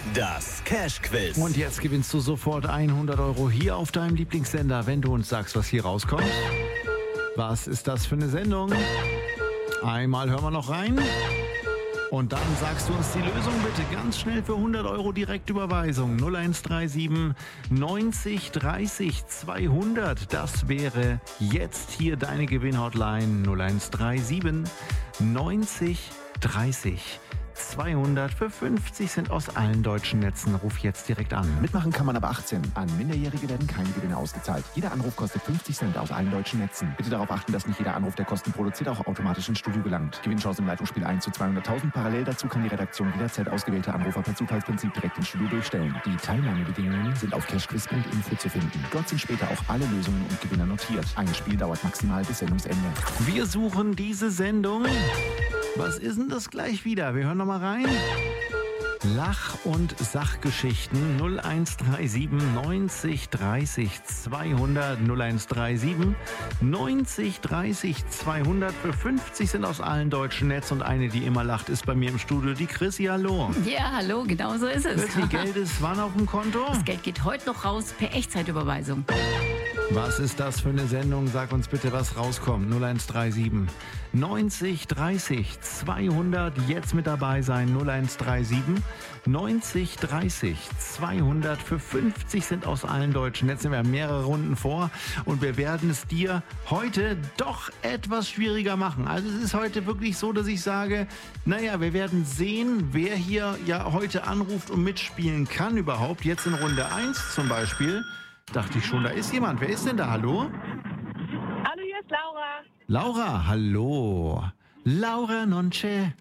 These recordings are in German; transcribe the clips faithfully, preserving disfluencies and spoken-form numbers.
Das Cash-Quiz. Und jetzt gewinnst du sofort hundert Euro hier auf deinem Lieblingssender, wenn du uns sagst, was hier rauskommt. Was ist das für eine Sendung? Einmal hören wir noch rein. Und dann sagst du uns die Lösung bitte ganz schnell für hundert Euro Direktüberweisung. null eins drei sieben neunzig dreißig zweihundert. Das wäre jetzt hier deine Gewinnhotline. null eins drei sieben neunzig dreißig zweihundert. Für fünfzig Cent aus allen deutschen Netzen. Ruf jetzt direkt an. Mitmachen kann man ab achtzehn. An Minderjährige werden keine Gewinne ausgezahlt. Jeder Anruf kostet fünfzig Cent aus allen deutschen Netzen. Bitte darauf achten, dass nicht jeder Anruf, der Kosten produziert, auch automatisch ins Studio gelangt. Gewinnchance im Leitungsspiel eins zu zweihunderttausend. Parallel dazu kann die Redaktion jederzeit ausgewählte Anrufer per Zufallsprinzip direkt ins Studio durchstellen. Die Teilnahmebedingungen sind auf cashquiz punkt info zu finden. Dort sind später auch alle Lösungen und Gewinner notiert. Ein Spiel dauert maximal bis Sendungsende. Wir suchen diese Sendung. Was ist denn das gleich wieder? Wir hören noch mal rein. Lach- und Sachgeschichten null eins drei sieben neunzig dreißig zweihundert null eins drei sieben neunzig dreißig zweihundert. Für fünfzig sind aus allen deutschen Netz und eine, die immer lacht, ist bei mir im Studio, die Chrissy. Hallo. Ja, hallo, genau so ist es. Wie Geld ist wann auf dem Konto? Das Geld geht heute noch raus per Echtzeitüberweisung. Was ist das für eine Sendung? Sag uns bitte, was rauskommt. null eins drei sieben neunzig dreißig zweihundert. Jetzt mit dabei sein. null eins drei sieben neunzig dreißig zweihundert. Für fünfzig sind aus allen deutschen Netzen. Wir haben mehrere Runden vor und wir werden es dir heute doch etwas schwieriger machen. Also es ist heute wirklich so, dass ich sage, naja, wir werden sehen, wer hier ja heute anruft und mitspielen kann überhaupt. Jetzt in Runde eins zum Beispiel. Dachte ich schon, da ist jemand. Wer ist denn da? Hallo? Hallo, hier ist Laura. Laura, hallo. Laura Nonce.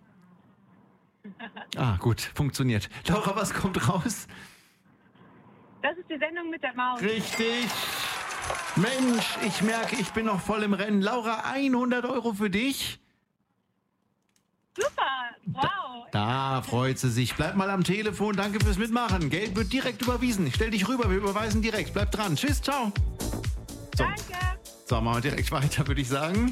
Ah, gut, funktioniert. Laura, was kommt raus? Das ist die Sendung mit der Maus. Richtig. Mensch, ich merke, ich bin noch voll im Rennen. Laura, hundert Euro für dich. Super, wow. Da, da freut sie sich. Bleib mal am Telefon. Danke fürs Mitmachen. Geld wird direkt überwiesen. Ich stell dich rüber, wir überweisen direkt. Bleib dran. Tschüss, ciao. So. Danke. So, machen wir direkt weiter, würde ich sagen.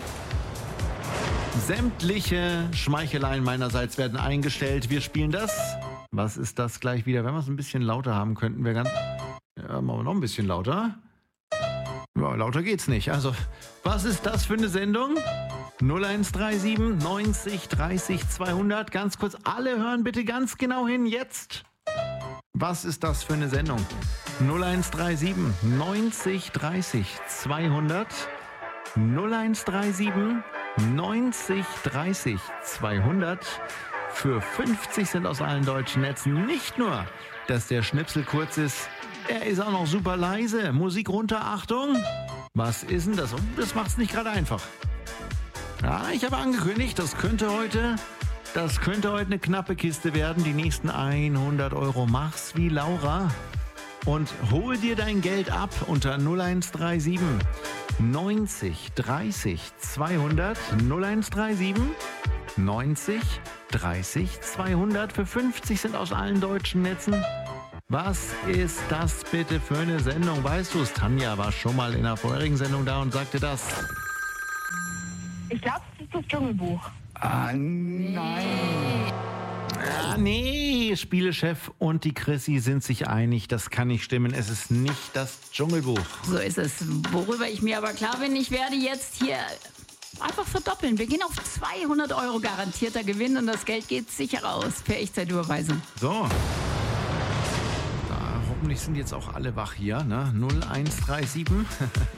Sämtliche Schmeicheleien meinerseits werden eingestellt. Wir spielen das. Was ist das gleich wieder? Wenn wir es ein bisschen lauter haben könnten, wir ganz... Ja, machen wir noch ein bisschen lauter. Ja, lauter geht's nicht. Also, was ist das für eine Sendung? null eins drei sieben neunzig dreißig zweihundert. Ganz kurz, alle hören bitte ganz genau hin jetzt. Was ist das für eine Sendung? null eins drei sieben neunzig dreißig zweihundert. null eins drei sieben neunzig dreißig zweihundert. Für fünfzig sind aus allen deutschen Netzen. Nicht nur, dass der Schnipsel kurz ist, er ist auch noch super leise. Musik runter, Achtung. Was ist denn das? Das macht's nicht gerade einfach. Ja, ich habe angekündigt, das könnte heute, das könnte heute eine knappe Kiste werden. Die nächsten hundert Euro. Mach's wie Laura und hol dir dein Geld ab unter null eins drei sieben neunzig dreißig zweihundert. null eins drei sieben neunzig dreißig zweihundert. Für fünfzig sind aus allen deutschen Netzen. Was ist das bitte für eine Sendung? Weißt du es? Tanja war schon mal in der vorherigen Sendung da und sagte das. Ich glaube, das ist das Dschungelbuch. Ah, nein. Ah, nee, Spielechef und die Chrissy sind sich einig. Das kann nicht stimmen. Es ist nicht das Dschungelbuch. So ist es. Worüber ich mir aber klar bin, ich werde jetzt hier einfach verdoppeln. Wir gehen auf zweihundert Euro garantierter Gewinn und das Geld geht sicher raus per Echtzeitüberweisung. So. Da, hoffentlich sind jetzt auch alle wach hier, ne? null eins drei sieben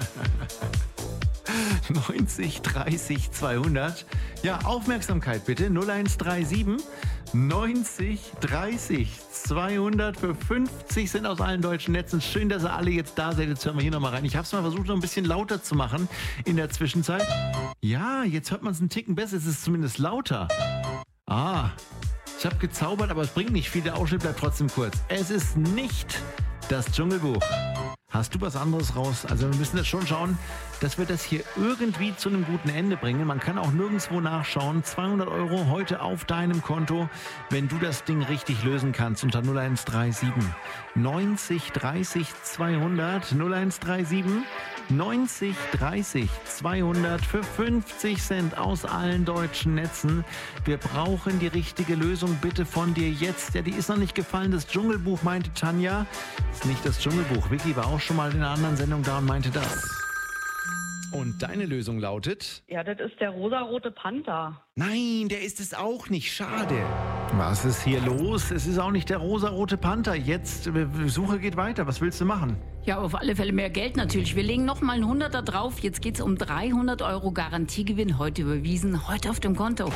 neunzig dreißig zweihundert. Ja, Aufmerksamkeit bitte. null eins drei sieben neunzig dreißig zweihundert. Für fünfzig sind aus allen deutschen Netzen. Schön, dass ihr alle jetzt da seid. Jetzt hören wir hier nochmal rein. Ich habe es mal versucht, noch ein bisschen lauter zu machen in der Zwischenzeit. Ja, jetzt hört man es einen Ticken besser. Es ist zumindest lauter. Ah, ich habe gezaubert, aber es bringt nicht viel. Der Ausschnitt bleibt trotzdem kurz. Es ist nicht das Dschungelbuch. Hast du was anderes raus? Also wir müssen jetzt schon schauen, dass wir das hier irgendwie zu einem guten Ende bringen. Man kann auch nirgendwo nachschauen. zweihundert Euro heute auf deinem Konto, wenn du das Ding richtig lösen kannst. Unter null eins drei sieben neunzig dreißig zweihundert. null eins drei sieben neunzig dreißig zweihundert für fünfzig Cent aus allen deutschen Netzen. Wir brauchen die richtige Lösung bitte von dir jetzt. Ja, die ist noch nicht gefallen. Das Dschungelbuch, meinte Tanja. Ist nicht das Dschungelbuch. Vicky war auch schon mal in einer anderen Sendung da und meinte das. Und deine Lösung lautet? Ja, das ist der rosarote Panther. Nein, der ist es auch nicht. Schade. Was ist hier los? Es ist auch nicht der rosarote Panther. Jetzt, äh, Suche geht weiter. Was willst du machen? Ja, auf alle Fälle mehr Geld natürlich. Wir legen nochmal einen Hunderter drauf. Jetzt geht's um dreihundert Euro Garantiegewinn. Heute überwiesen, heute auf dem Konto.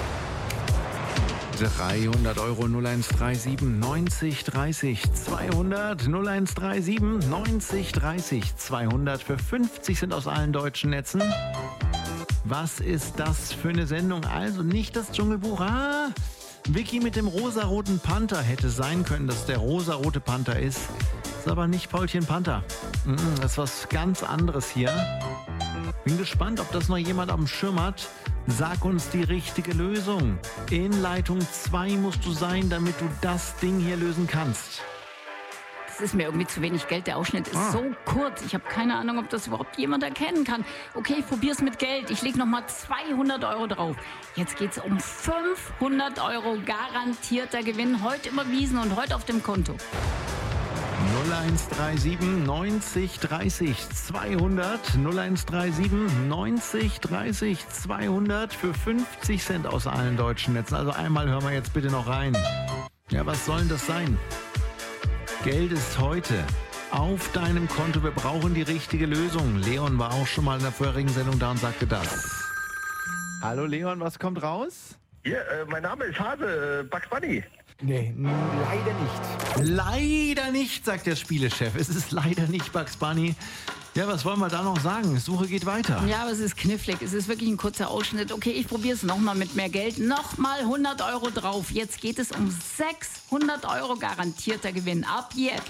dreihundert Euro null eins drei sieben neunzig dreißig zweihundert null eins drei sieben neunzig dreißig zweihundert für fünfzig Cent aus allen deutschen Netzen. Was ist das für eine Sendung? Also nicht das Dschungelbuch. Ah, Vicky mit dem rosaroten Panther. Hätte sein können, dass der rosarote Panther ist. Ist aber nicht Paulchen Panther. Das ist was ganz anderes hier. Bin gespannt, ob das noch jemand auf dem Schirm hat. Sag uns die richtige Lösung. In Leitung zwei musst du sein, damit du das Ding hier lösen kannst. Das ist mir irgendwie zu wenig Geld. Der Ausschnitt ist Ah. so kurz. Ich habe keine Ahnung, ob das überhaupt jemand erkennen kann. Okay, ich probier's mit Geld. Ich lege nochmal zweihundert Euro drauf. Jetzt geht's um fünfhundert Euro garantierter Gewinn. Heute überwiesen und heute auf dem Konto. null eins drei sieben neunzig dreißig zweihundert null eins drei sieben neunzig dreißig zweihundert für fünfzig Cent aus allen deutschen Netzen. Also einmal hören wir jetzt bitte noch rein. Ja, was soll denn das sein? Geld ist heute auf deinem Konto. Wir brauchen die richtige Lösung. Leon war auch schon mal in der vorherigen Sendung da und sagte das. Hallo Leon, was kommt raus? Ja, äh, mein Name ist Hase, äh, Bugs Bunny. Nee, leider nicht. Leider nicht, sagt der Spielechef. Es ist leider nicht Bugs Bunny. Ja, was wollen wir da noch sagen? Suche geht weiter. Ja, aber es ist knifflig. Es ist wirklich ein kurzer Ausschnitt. Okay, ich probiere es nochmal mit mehr Geld. Nochmal hundert Euro drauf. Jetzt geht es um sechshundert Euro garantierter Gewinn. Ab jetzt.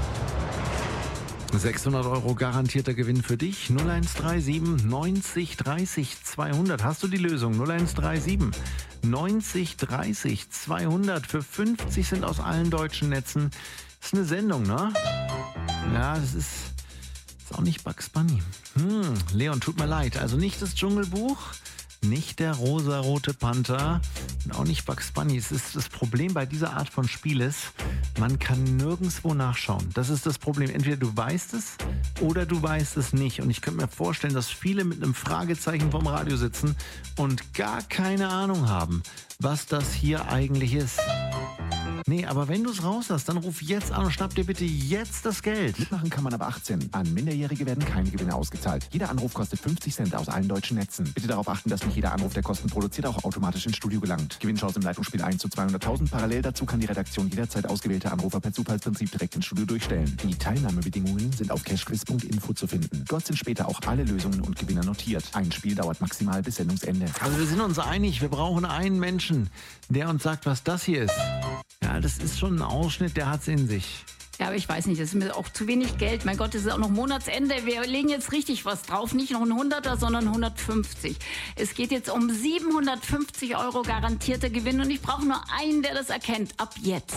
sechshundert Euro garantierter Gewinn für dich. null eins drei sieben neunzig dreißig zweihundert. Hast du die Lösung? null eins drei sieben neunzig dreißig zweihundert für fünfzig Cent aus allen deutschen Netzen. Das ist eine Sendung, ne? Ja, das ist, ist auch nicht Bugs Bunny. Hm, Leon, tut mir leid. Also nicht das Dschungelbuch, nicht der rosarote Panther und auch nicht Bugs Bunny. Es ist das Problem bei dieser Art von Spiel ist, man kann nirgendwo nachschauen. Das ist das Problem. Entweder du weißt es oder du weißt es nicht. Und ich könnte mir vorstellen, dass viele mit einem Fragezeichen vorm Radio sitzen und gar keine Ahnung haben, was das hier eigentlich ist. Nee, aber wenn du es raus hast, dann ruf jetzt an und schnapp dir bitte jetzt das Geld. Mitmachen kann man ab achtzehn. An Minderjährige werden keine Gewinne ausgezahlt. Jeder Anruf kostet fünfzig Cent aus allen deutschen Netzen. Bitte darauf achten, dass nicht jeder Anruf, der Kosten produziert, auch automatisch ins Studio gelangt. Gewinnchance im Leitungsspiel eins zu zweihunderttausend. Parallel dazu kann die Redaktion jederzeit ausgewählte Anrufer per Zufallsprinzip direkt ins Studio durchstellen. Die Teilnahmebedingungen sind auf cashquiz punkt info zu finden. Dort sind später auch alle Lösungen und Gewinner notiert. Ein Spiel dauert maximal bis Sendungsende. Also wir sind uns einig, wir brauchen einen Menschen, der uns sagt, was das hier ist. Ja, das ist schon ein Ausschnitt, der hat's in sich. Ja, aber ich weiß nicht, das ist mir auch zu wenig Geld. Mein Gott, es ist auch noch Monatsende. Wir legen jetzt richtig was drauf. Nicht noch ein Hunderter, sondern hundertfünfzig. Es geht jetzt um siebenhundertfünfzig Euro garantierter Gewinn. Und ich brauche nur einen, der das erkennt. Ab jetzt.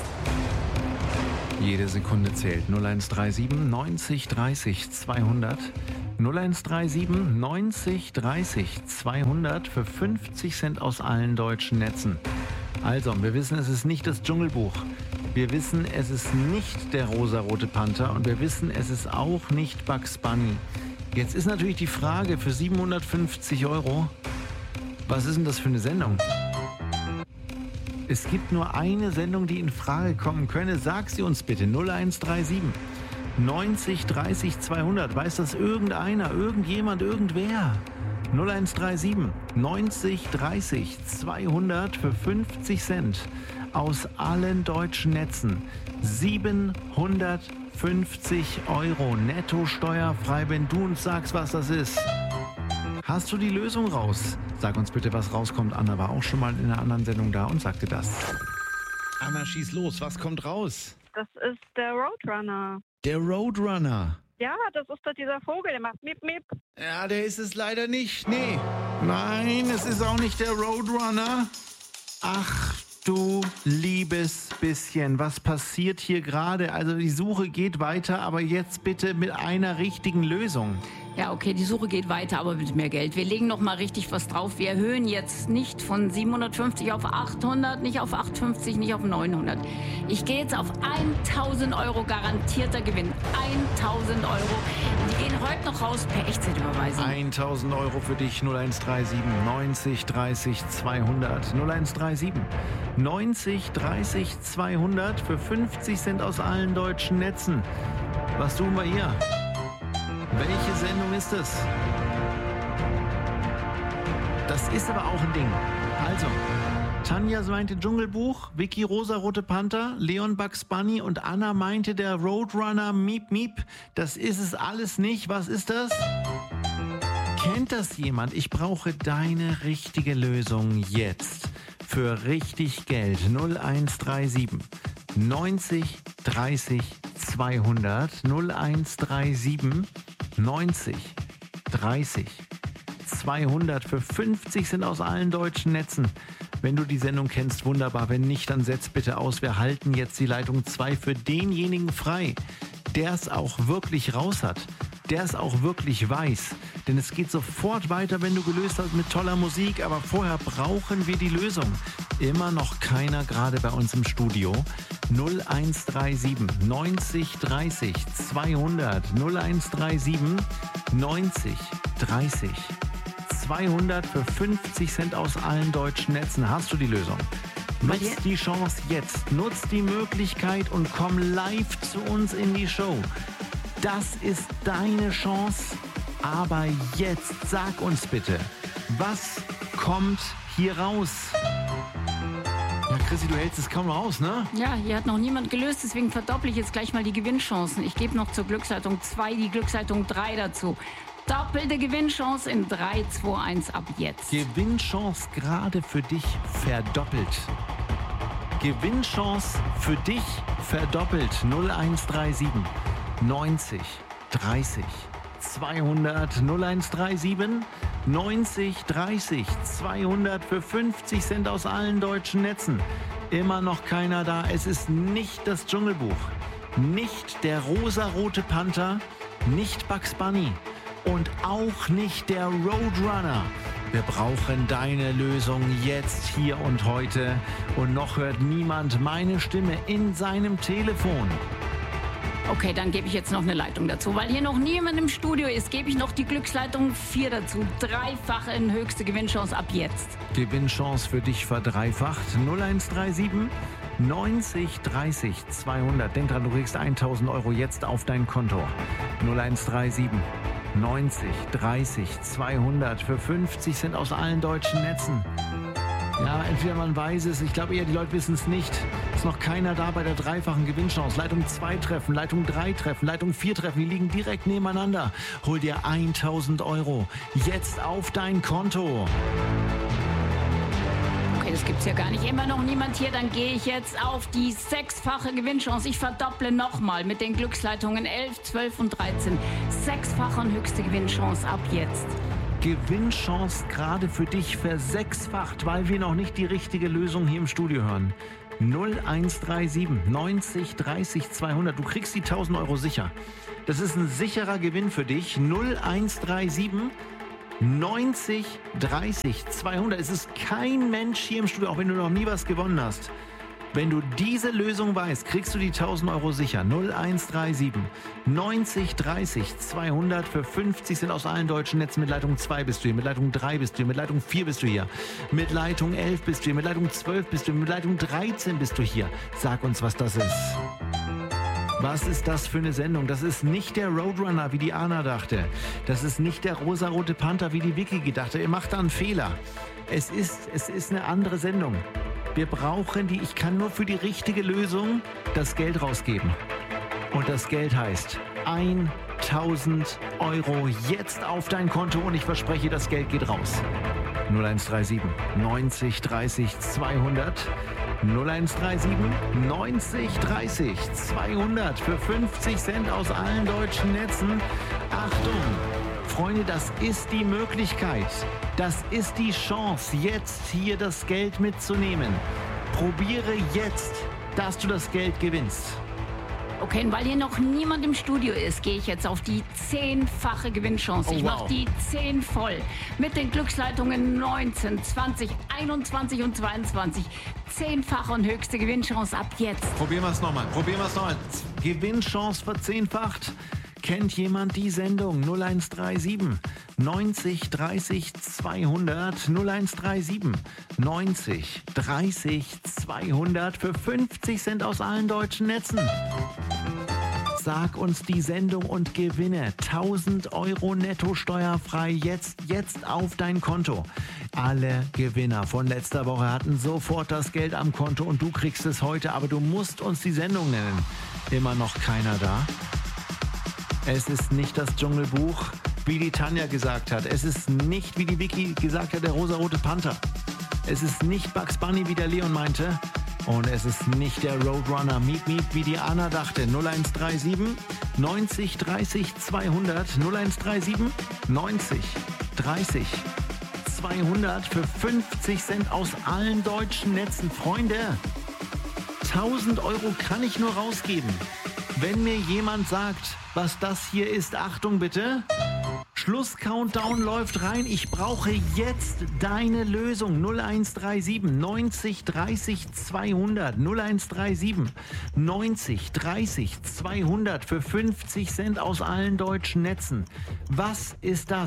Jede Sekunde zählt. null eins drei sieben neunzig dreißig zweihundert. null eins drei sieben neunzig dreißig zweihundert für fünfzig Cent aus allen deutschen Netzen. Also, wir wissen, es ist nicht das Dschungelbuch. Wir wissen, es ist nicht der rosarote Panther. Und wir wissen, es ist auch nicht Bugs Bunny. Jetzt ist natürlich die Frage für siebenhundertfünfzig Euro, was ist denn das für eine Sendung? Es gibt nur eine Sendung, die in Frage kommen könne. Sag sie uns bitte. null eins drei sieben neunzig dreißig zweihundert. Weiß das irgendeiner, irgendjemand, irgendwer? null eins drei sieben neunzig dreißig zweihundert für fünfzig Cent aus allen deutschen Netzen. siebenhundertfünfzig Euro netto steuerfrei, wenn du uns sagst, was das ist. Hast du die Lösung raus? Sag uns bitte, was rauskommt. Anna war auch schon mal in einer anderen Sendung da und sagte das. Anna, schieß los. Was kommt raus? Das ist der Roadrunner. Der Roadrunner. Ja, das ist doch dieser Vogel, der macht Mip Mip. Ja, der ist es leider nicht. Nee. Nein, es ist auch nicht der Roadrunner. Ach du liebes bisschen, was passiert hier gerade? Also die Suche geht weiter, aber jetzt bitte mit einer richtigen Lösung. Ja, okay, die Suche geht weiter, aber mit mehr Geld. Wir legen noch mal richtig was drauf. Wir erhöhen jetzt nicht von siebenhundertfünfzig auf achthundert, nicht auf achthundertfünfzig, nicht auf neunhundert. Ich gehe jetzt auf tausend Euro garantierter Gewinn. tausend Euro. Die gehen heute noch raus per Echtzeitüberweisung. tausend Euro für dich, null eins drei sieben neunzig dreißig zweihundert. null eins drei sieben neunzig dreißig zweihundert für fünfzig Cent aus allen deutschen Netzen. Was tun wir hier? Welche Sendung ist es? Das ist aber auch ein Ding. Also, Tanja meinte Dschungelbuch, Vicky Rosarote Panther, Leon Bugs Bunny und Anna meinte der Roadrunner Miep Miep. Das ist es alles nicht. Was ist das? Kennt das jemand? Ich brauche deine richtige Lösung jetzt. Für richtig Geld. null eins drei sieben neunzig dreißig zweihundert. null eins drei sieben neunzig dreißig zweihundert für fünfzig Cent aus allen deutschen Netzen. Wenn du die Sendung kennst, wunderbar. Wenn nicht, dann setz bitte aus. Wir halten jetzt die Leitung zwei für denjenigen frei, der es auch wirklich raus hat, der es auch wirklich weiß. Denn es geht sofort weiter, wenn du gelöst hast mit toller Musik. Aber vorher brauchen wir die Lösung. Immer noch keiner gerade bei uns im Studio. null eins drei sieben neunzig dreißig zweihundert. null eins drei sieben neunzig dreißig zweihundert für fünfzig Cent aus allen deutschen Netzen. Hast du die Lösung? Nutz die Chance jetzt. Nutz die Möglichkeit und komm live zu uns in die Show. Das ist deine Chance. Aber jetzt sag uns bitte, was kommt hier raus? Ja, Chrissy, du hältst es kaum raus, ne? Ja, hier hat noch niemand gelöst, deswegen verdopple ich jetzt gleich mal die Gewinnchancen. Ich gebe noch zur Glücksleitung zwei die Glücksleitung drei dazu. Doppelte Gewinnchance in drei, zwei, eins ab jetzt. Gewinnchance gerade für dich verdoppelt. Gewinnchance für dich verdoppelt. null eins drei sieben neunzig dreißig zweihundert. null eins drei sieben neunzig dreißig zweihundert für fünfzig Cent aus allen deutschen Netzen. Immer noch keiner da. Es ist nicht das Dschungelbuch, nicht der rosarote Panther, nicht Bugs Bunny und auch nicht der Roadrunner. Wir brauchen deine Lösung jetzt, hier und heute. Und noch hört niemand meine Stimme in seinem Telefon. Okay, dann gebe ich jetzt noch eine Leitung dazu. Weil hier noch niemand im Studio ist, gebe ich noch die Glücksleitung vier dazu. Dreifache in höchste Gewinnchance ab jetzt. Gewinnchance für dich verdreifacht. null eins drei sieben neunzig dreißig zweihundert. Denk dran, du kriegst tausend Euro jetzt auf dein Konto. null eins drei sieben neunzig dreißig zweihundert für fünfzig Cent aus allen deutschen Netzen. Ja, entweder man weiß es, ich glaube eher, die Leute wissen es nicht. Ist noch keiner da bei der dreifachen Gewinnchance. Leitung zwei treffen, Leitung drei treffen, Leitung vier treffen, die liegen direkt nebeneinander. Hol dir tausend Euro jetzt auf dein Konto. Okay, das gibt's ja gar nicht. Immer noch niemand hier, dann gehe ich jetzt auf die sechsfache Gewinnchance. Ich verdopple nochmal mit den Glücksleitungen elf, zwölf und dreizehn. Sechsfache und höchste Gewinnchance ab jetzt. Gewinnchance gerade für dich versechsfacht, weil wir noch nicht die richtige Lösung hier im Studio hören. null eins drei sieben neunzig dreißig zweihundert. Du kriegst die tausend Euro sicher. Das ist ein sicherer Gewinn für dich. null eins drei sieben neunzig dreißig zweihundert. Es ist kein Mensch hier im Studio, auch wenn du noch nie was gewonnen hast. Wenn du diese Lösung weißt, kriegst du die tausend Euro sicher. null eins drei sieben neunzig dreißig zweihundert für fünfzig Cent aus allen deutschen Netzen. Mit Leitung zwei bist du hier, mit Leitung drei bist du hier, mit Leitung vier bist du hier, mit Leitung elf bist du hier, mit Leitung zwölf bist du hier, mit Leitung dreizehn bist du hier. Sag uns, was das ist. Was ist das für eine Sendung? Das ist nicht der Roadrunner, wie die Anna dachte. Das ist nicht der rosarote Panther, wie die Vicky gedacht hat. Ihr macht da einen Fehler. Es ist, es ist eine andere Sendung. Wir brauchen die, ich kann nur für die richtige Lösung das Geld rausgeben. Und das Geld heißt tausend Euro jetzt auf dein Konto und ich verspreche, das Geld geht raus. null eins drei sieben neunzig dreißig zweihundert. null eins drei sieben neunzig dreißig zweihundert für fünfzig Cent aus allen deutschen Netzen. Achtung, Freunde, das ist die Möglichkeit. Das ist die Chance, jetzt hier das Geld mitzunehmen. Probiere jetzt, dass du das Geld gewinnst. Okay, und weil hier noch niemand im Studio ist, gehe ich jetzt auf die zehnfache Gewinnchance. Oh, ich mache wow. die zehn voll. Mit den Glücksleitungen neunzehn, zwanzig, einundzwanzig und zweiundzwanzig. Zehnfache und höchste Gewinnchance ab jetzt. Probieren wir es nochmal. Probieren wir es nochmal. Gewinnchance verzehnfacht. Kennt jemand die Sendung null eins drei sieben neunzig dreißig zweihundert null eins drei sieben neunzig dreißig zweihundert für fünfzig Cent aus allen deutschen Netzen? Sag uns die Sendung und gewinne tausend Euro netto steuerfrei jetzt, jetzt auf dein Konto. Alle Gewinner von letzter Woche hatten sofort das Geld am Konto und du kriegst es heute, aber du musst uns die Sendung nennen. Immer noch keiner da? Es ist nicht das Dschungelbuch, wie die Tanja gesagt hat. Es ist nicht, wie die Vicky gesagt hat, der rosarote Panther. Es ist nicht Bugs Bunny, wie der Leon meinte. Und es ist nicht der Roadrunner Meep Meep, wie die Anna dachte. null eins drei sieben neunzig dreißig zweihundert null eins drei sieben neunzig dreißig zweihundert für fünfzig Cent aus allen deutschen Netzen. Freunde, tausend Euro kann ich nur rausgeben, wenn mir jemand sagt, was das hier ist. Achtung bitte. Schluss-Countdown läuft rein. Ich brauche jetzt deine Lösung. null eins drei sieben neunzig dreißig zweihundert null eins drei sieben neunzig dreißig zweihundert für fünfzig Cent aus allen deutschen Netzen. Was ist das?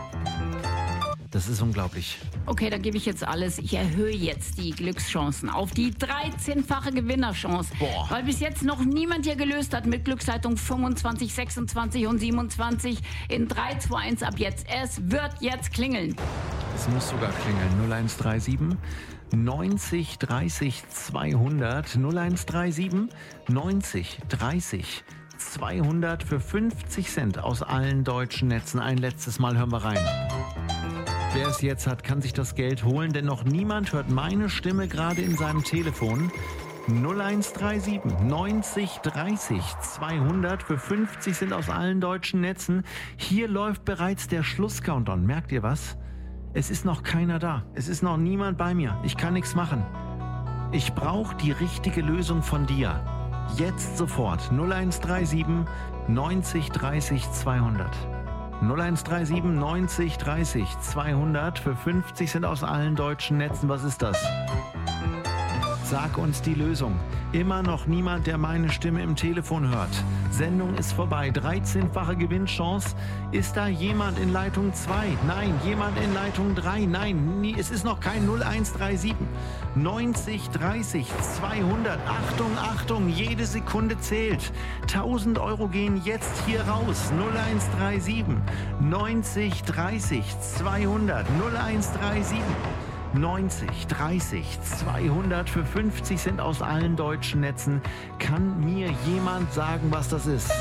Das ist unglaublich. Okay, da gebe ich jetzt alles. Ich erhöhe jetzt die Glückschancen auf die dreizehnfache Gewinnerchance. Boah. Weil bis jetzt noch niemand hier gelöst hat mit Glücksleitung fünfundzwanzig, sechsundzwanzig und siebenundzwanzig in drei, zwei, eins ab jetzt. Es wird jetzt klingeln. Es muss sogar klingeln. null eins drei sieben neunzig dreißig zweihundert null eins drei sieben neunzig dreißig zweihundert für fünfzig Cent aus allen deutschen Netzen. Ein letztes Mal hören wir rein. Wer es jetzt hat, kann sich das Geld holen, denn noch niemand hört meine Stimme gerade in seinem Telefon. null eins drei sieben neunzig dreißig zweihundert für fünfzig Cent aus allen deutschen Netzen. Hier läuft bereits der Schluss-Countdown. Merkt ihr was? Es ist noch keiner da. Es ist noch niemand bei mir. Ich kann nichts machen. Ich brauche die richtige Lösung von dir. Jetzt sofort. null eins drei sieben neunzig dreißig zweihundert null eins drei sieben neunzig dreißig zweihundert für fünfzig Cent aus allen deutschen Netzen. Was ist das? Sag uns die Lösung. Immer noch niemand, der meine Stimme im Telefon hört. Sendung ist vorbei. dreizehnfache Gewinnchance. Ist da jemand in Leitung zwei? Nein. Jemand in Leitung drei? Nein. Nie. Es ist noch kein null eins drei sieben neunzig dreißig zweihundert. Achtung, Achtung. Jede Sekunde zählt. tausend Euro gehen jetzt hier raus. null eins drei sieben neunzig dreißig zweihundert null eins drei sieben neunzig dreißig zweihundert für fünfzig Cent aus allen deutschen Netzen. Kann mir jemand sagen, was das ist?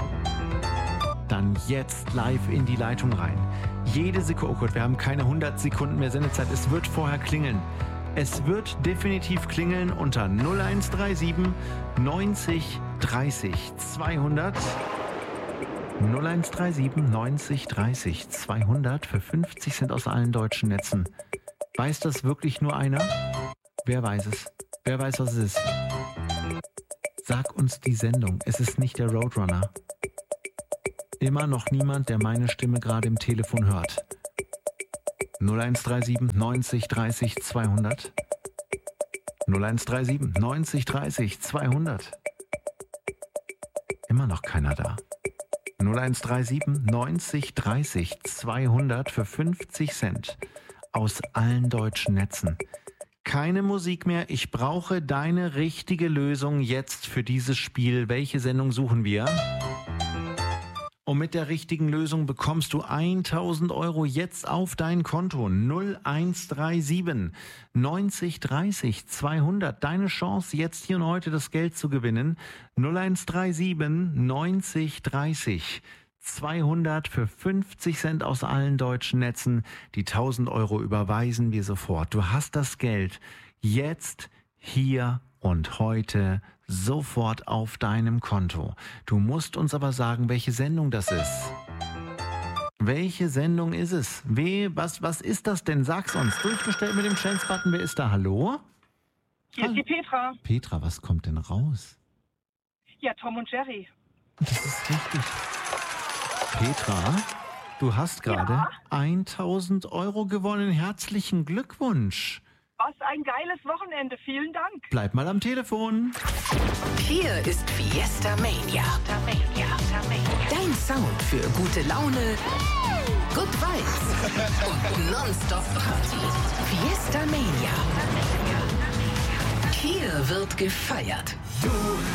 Dann jetzt live in die Leitung rein. Jede Sekunde, oh Gott, wir haben keine hundert Sekunden mehr Sendezeit. Es wird vorher klingeln. Es wird definitiv klingeln unter null eins drei sieben neunzig dreißig zweihundert null eins drei sieben neunzig dreißig zweihundert für fünfzig Cent aus allen deutschen Netzen. Weiß das wirklich nur einer? Wer weiß es? Wer weiß, was es ist? Sag uns die Sendung. Es ist nicht der Roadrunner. Immer noch niemand, der meine Stimme gerade im Telefon hört. null eins drei sieben neunzig dreißig zweihundert null eins drei sieben neunzig dreißig zweihundert. Immer noch keiner da. null eins drei sieben neunzig dreißig zweihundert für fünfzig Cent. Aus allen deutschen Netzen. Keine Musik mehr. Ich brauche deine richtige Lösung jetzt für dieses Spiel. Welche Sendung suchen wir? Und mit der richtigen Lösung bekommst du tausend Euro jetzt auf dein Konto. null eins drei sieben neunzig dreißig zweihundert. Deine Chance, jetzt hier und heute das Geld zu gewinnen. null eins drei sieben neunzig dreißig zweihundert für fünfzig Cent aus allen deutschen Netzen. Die tausend Euro überweisen wir sofort. Du hast das Geld jetzt, hier und heute sofort auf deinem Konto. Du musst uns aber sagen, welche Sendung das ist. Welche Sendung ist es? We, was, was ist das denn? Sag's uns. Durchgestellt mit dem Chance-Button. Wer ist da? Hallo? Hier ist die Petra. Petra, was kommt denn raus? Ja, Tom und Jerry. Das ist richtig. Petra, du hast gerade Ja? tausend Euro gewonnen. Herzlichen Glückwunsch. Was ein geiles Wochenende. Vielen Dank. Bleib mal am Telefon. Hier ist Fiesta Mania. Dein Sound für gute Laune, Good Vibes und Nonstop Party. Fiesta Mania. Hier wird gefeiert.